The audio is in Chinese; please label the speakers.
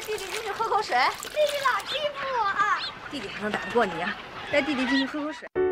Speaker 1: 弟弟进去喝口水。
Speaker 2: 弟弟老欺负我。
Speaker 1: 弟弟还能打得过你啊？带弟弟进去喝口水。